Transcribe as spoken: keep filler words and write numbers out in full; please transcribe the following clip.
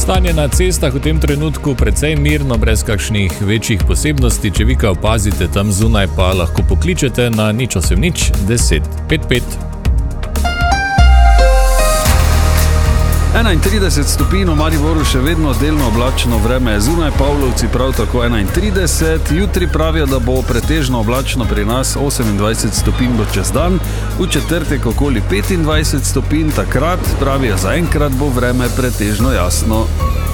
Stanje na cestah v tem trenutku precej mirno, brez kakšnih večjih posebnosti. Če vi kaj opazite tam zunaj, pa lahko pokličete na nič osem nič deset pet pet. enaintrideset stopinj v Mariboru, še vedno delno oblačno vreme zunaj, Pavlovci prav tako enaintrideset, jutri pravijo, da bo pretežno oblačno pri nas, osemindvajset stopinj bo čez dan, v četrtek okoli petindvajset stopinj, takrat pravijo zaenkrat bo vreme pretežno jasno.